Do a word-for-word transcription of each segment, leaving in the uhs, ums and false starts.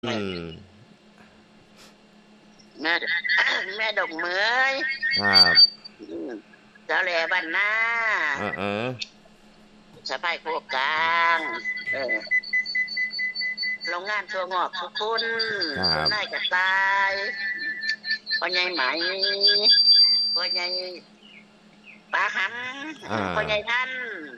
อืมแม่แม่ดอกเหมยครับอืมเจ้าแหล่บ้านนาเออเออสะพายโคกกลางเออโรงงานตัวงอกทุกคนครับตัวนายกระต่ายพ่อใหญ่ไหมพ่อใหญ่ปลาหอ่าำพ่อใหญ่ท่าน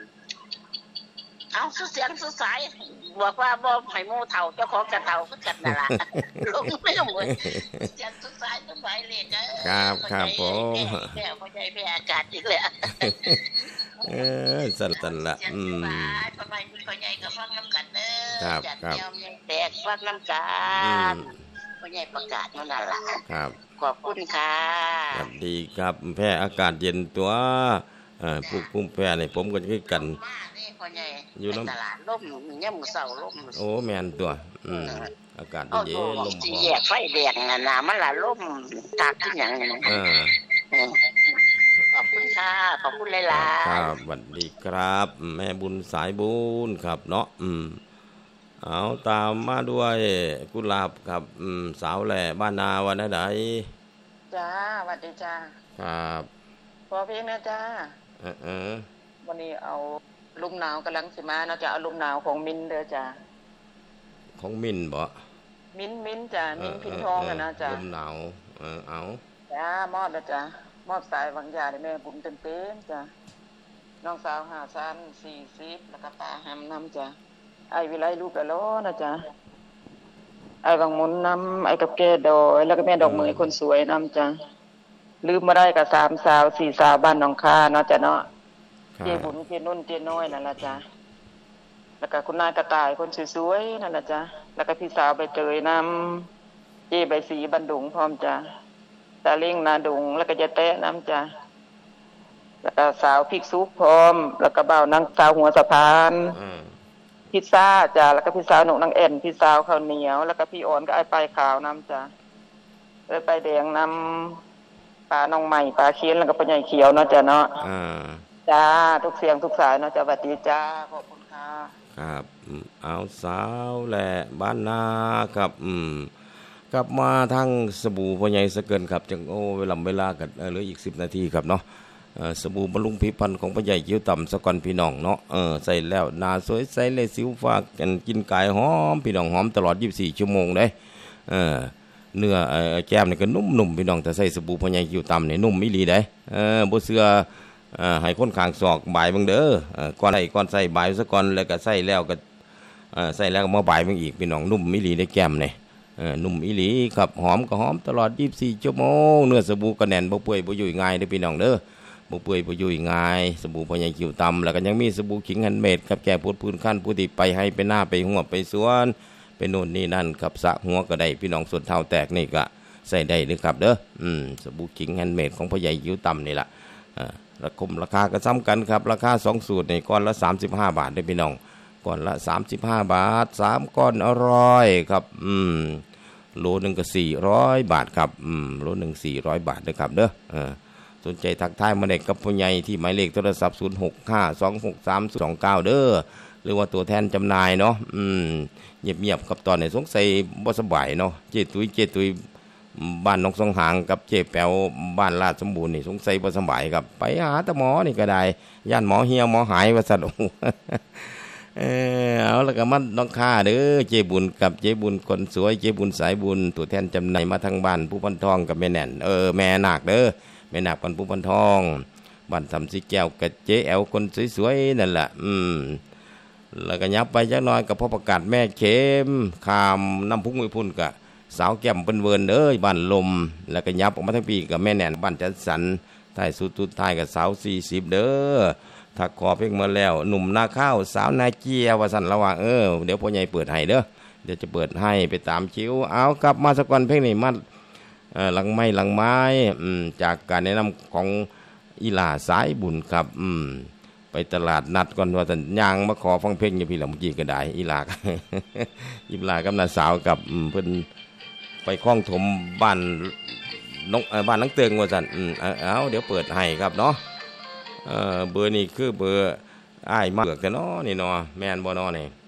เอาสุเสียงสุสายบอกว่าบ่ให้หมู่เฒ่าเจ้าของกระเฒ่าคือกันนั่นล่ะลงไม่หมดเสียงสุสายสุสายเลยเด้อครับครับผพ่อใหญ่มแพ้อีกแล้วพ่อใหญ่แพ้อากาศอีกแล้วเออสันตันละเสียงอืสมบายทำไมคุณพ่อใหญ่ก็ฟังน้ำกันเด้อครับจัดครับเดียวใหญ่แตกฟังน้ำกัอืนมพ่อใหญ่ประกาศนั่นล่ะครับขอบคุณค่ะสวัสดีครับแพ้อากาศเย็นตัวเอ่อผู้ภูมิแพ้นี่ผมก็คือกันมานี่พ่อใหญ่อยู่ไปน้ตลาดล่มย่ำมือเสาล่มำโอ้แมนตัวอืมอากาศเอาเย็โซ่นลมพสีอแยกไฟแดงน่ะนะมันละล่มตากที่หยังนี่เออขอบคุณค่ะขอบคุณหคลารับคยรับสวัสดีครับแม่บุญสายบุญครับเนาะอืมเอาตามมาด้วยกุหลาบครับอืมสาวแหล่บ้านนาวันไหนจ้าสวัสดีจ้าครับพอเพียงนะจ้าเออเออวันนี้เอาลมหนาวกำลังสิมาเนาะจะเอาลมหนาวของมินเด้อจ้าของมินบ่มินมินจ้ามินพินทองกันนะจ้าลมหนาวเออเอาจ้ามอบนะจ้ามอบสายวังยาได้แม่บุญเต็มเต็มจ้าน้องสาวห้าชั้นสี่สิบแล้วก็ตาหำนำจ้าไอวิไลลูกกะโลนะจ้าไอวังมุนนำไอกับแก่ดอยแล้วก็แม่ดอกเหมยคนสวยนำจ้าลืมมาได้กับสามสาวสี่สาวบ้านหนองคาเนาะจ้าเนาะเจบุญเจนุ่นเจน้อยนั่นล่ะจ้าแล้วก็คุณนายกระต่ายคนสวยๆนั่นล่ะจ้าแล้วก็พี่สาวใบเตยนำเจใบสีบันดุงพร้อมจ้าตาเล้งนาดุงแล้วก็จะแตะนำจ้าแล้วก็สาวพริกซุปพร้อมแล้วก็บ่าวนางสาวหัวสะพานพิซซ่าจ้าแล้วก็พี่สาวหนุ่มนางแอ่นพี่สาวข้าวเหนียวแล้วก็พี่อ่อนก็ไอ้ปลายขาวนำจ้าเอ้ยปลายแดงนำปลาน้องใหม่ปลาเคียนแล้วก็ปลาใหญ่เขียวเนาะจ้าเนาะจ้าทุกเสียงทุกสายเนาะจ้าสวัสดีจ้าขอบคุณค่ะครับเอาสาวแหละบ้านนาครับอืมกลับมาทางสบู่พ่อใหญ่สะเกินครับจังโอ้เวลาเวลากันเหลืออีกสิบนาทีครับเนาะสบู่บำรุงผิวพรรณของพ่อใหญ่คิ้วต่ำสะกอนพี่น้องเนาะเออใส่แล้วหน้าสวยใสเลยสิวฟ้ากันกินกายหอมพี่น้องหอมตลอดยี่สิบสี่ชั่วโมงเลยเออเนื้อแก้มนี่ก็นุ่มๆพี่น้องแต่ใส่สบู่พ่อใหญ่คิ้วต่ำนี่นุ่มอีหลีได้เออบ่เชื่ออ่าให้คนข้างศอกบ่ายเบิ่งเด้อเอ่อก่อนใส่ก่อนใส่บ่ายซะก่อนแล้วก็ใส่แล้วก็เอ่อใส่แล้วก็มาบ่ายเบิ่งอีกพี่น้องนุ่มอีหลีในแก้มนี่เออนุ่มอีหลีครับหอมก็หอมตลอดยี่สิบสี่ชั่วโมงเนื้อสบู่ก็แน่นบ่เปื่อยบ่ยุ่ยง่ายเด้อพี่น้องเด้อบ่เปื่อยบ่ยุ่ยง่ายสบู่พ่อใหญ่คิ้วต่ำแล้วก็ยังมีสบู่ขิงแฮนด์เมดครับแก้ปวดพื้นคันผู้ที่ไปให้ไปหน้าไปหัวไปสวนไปโน่นนี่นั่นครับสระหัวก็ได้พี่น้องส่วนเท้าแตกนี่ก็ใส่ได้เด้อครับเด้ออืมสบู่ขิงแฮนด์เมดของพ่อใหญ่คิ้วต่ำนี่ล่ะอ่าราคาราคาก็ซ้ำกันครับราคาสองสูตรนี่ก้อนละสามสิบห้าบาทได้พี่น้องก้อนละสามสิบห้าบาทสามก้อนอร่อยครับอืมโลนึงก็สี่ร้อยบาทครับอืมโลนึงสี่ร้อยบาทเด้อครับเด้อเออสนใจทักทายมาได้กับพ่อใหญ่ที่หมายเลขโทรศัพท์ศูนย์ หก ห้า สอง หก สาม สอง เก้าเด้อหรือว่าตัวแทนจำหน่ายเนาะอืมเงียบๆครับตอนนี้สงสัยบ่สบายเนาะเจตุยเจตุยบ้านนกสองหางกับเจ๊แป๋วบ้านลาดสมบูรณ์นี่สงสัยบ่สบายครับไปหาตาหมอนี่ก็ได้ย่านหมอเหี่ยวหมอหายว่าซั่นโอ้เออเอาแล้วก็มันน้องค่าเด้อเจ๊บุญกับเจ๊บุญคนสวยเจ๊บุญสายบุญตัวแทนจำหน่ายมาทางบ้านผู้พันทองกับแม่แน่นเออแม่นาคเด้อแม่นาคปันผู้พันทองบ้านสำสิแก้วกับเจ๊แอวคนสวยๆนั่นแหละอืมแล้วก็ยับไปจักหน่อยกับพ่อประกาศแม่เข็มขามน้ำพุ่งไปพุ่นกะสาวแก้มเป็นเวิร์นเอ้ยบ้านลมแล้วก็ยับออกมาทั้งปีกับแม่แน่นบ้านจัดสรรท้ายสุดทุดท้ายกับสาวสี่สิบเด้อถ้าขอเพลงมาแล้วหนุ่มนาข้าวสาวนาเกียว่าสั่นระหว่างเออเดี๋ยวพ่อใหญ่เปิดให้เด้อเดี๋ยวจะเปิดให้ไปตามคิวเอากลับมาสักวันเพลงนี้มาเออหลังไม้หลังไม้อืมจากการแนะนำของอีหลาสายบุญครับอืมไปตลาดนัดก่อนว่าสัญญางมาขอฟังเพลงอยู่พี่หลังเมื่อกี้ก็ได้อีหลาอีหลากับน้าสาวกับเพิ่นไปคล้องถมบ้านน้องบ้านนังเตืองว่าสันอืมเอาเดี๋ยวเปิดให้ครับเนาะเออเบอร์นี่คือเบอร์อ้ายมากแต่เนาะนี่เนาะแม่นบ่เนาะนี่